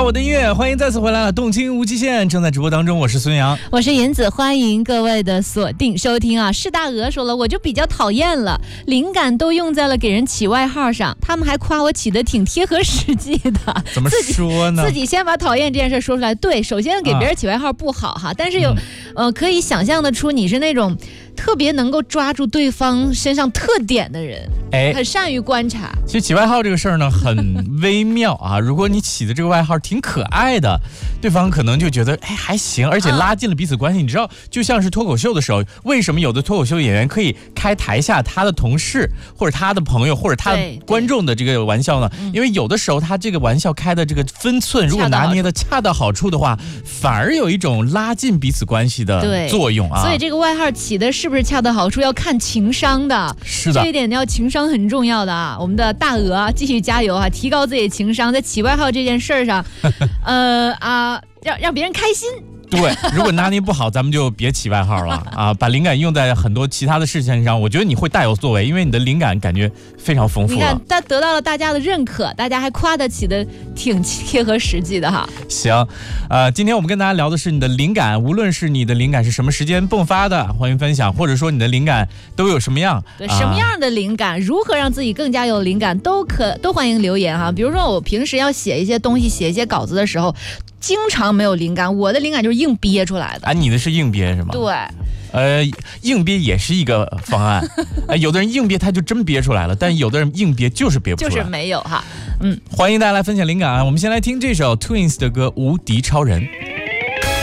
我的音乐，欢迎再次回来了，动听无极限正在直播当中，我是孙杨， 我是银子，欢迎各位的锁定收听啊。是大鹅说了，我就比较讨厌了，灵感都用在了给人起外号上，他们还夸我起得挺贴合实际的。 怎么说呢？ 自己先把讨厌这件事说出来。对，首先给别人起外号不好哈，但是可以想象得出你是那种特别能够抓住对方身上特点的人，很善于观察。 其实起外号这个事儿呢，很微妙啊。如果你起的这个外号挺可爱的，对方可能就觉得还行，而且拉近了彼此关系。你知道，就像是脱口秀的时候，为什么有的脱口秀演员可以开台下他的同事或者他的朋友或者他观众的这个玩笑呢？因为有的时候他这个玩笑开的这个分寸，如果拿捏的恰到好处的话，反而有一种拉近彼此关系的作用啊。 所以这个外号起的是不是恰到好处，要看情商的。 是的， 这一点要情商很重要的啊。我们的大鹅继续加油啊，提高自己的情商，在起外号这件事儿上，让别人开心。 对，如果拿捏不好，咱们就别起外号了啊！把灵感用在很多其他的事情上，我觉得你会大有作为，因为你的灵感感觉非常丰富了。 你看，他得到了大家的认可，大家还夸得起的挺贴合实际的哈。 行，今天我们跟大家聊的是你的灵感，无论是你的灵感是什么时间迸发的，欢迎分享，或者说你的灵感都有什么样？ 对，什么样的灵感，如何让自己更加有灵感，都欢迎留言哈。比如说我平时要写一些东西、写一些稿子的时候，经常没有灵感，我的灵感就是硬憋出来的。 你的是硬憋是吗？ 对， 硬憋也是一个方案。有的人硬憋他就真憋出来了，但有的人硬憋就是憋不出来， 就是没有哈。 欢迎大家来分享灵感啊！我们先来听这首 Twins 的歌《无敌超人》。